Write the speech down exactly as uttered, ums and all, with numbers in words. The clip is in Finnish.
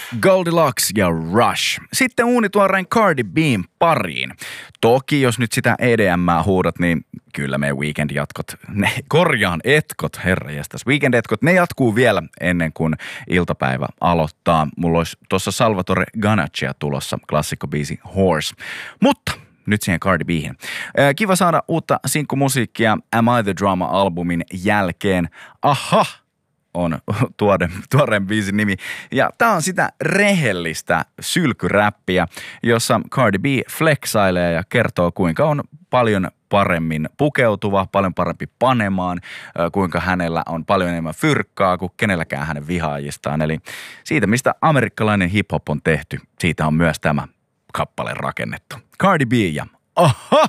Goldilocks ja Rush. Sitten uunituoreen Cardi B:n pariin. Toki jos nyt sitä E D M:ää huudat, niin kyllä me weekend-jatkot, ne korjaan etkot, herranjestas. Weekend-etkot, ne jatkuu vielä ennen kuin iltapäivä aloittaa. Mulla olisi tuossa Salvatore Ganaccia tulossa, klassikkobiisi Horse. Mutta nyt siihen Cardi B:hin. Kiva saada uutta sinkkumusiikkia Am I the Drama-albumin jälkeen. Aha! On tuore, tuoreen biisin nimi. Ja tää on sitä rehellistä sylkyräppiä, jossa Cardi B flexailee ja kertoo, kuinka on paljon paremmin pukeutuva, paljon parempi panemaan, kuinka hänellä on paljon enemmän fyrkkaa kuin kenelläkään hänen vihaajistaan. Eli siitä, mistä amerikkalainen hip-hop on tehty, siitä on myös tämä kappale rakennettu. Cardi B ja aha!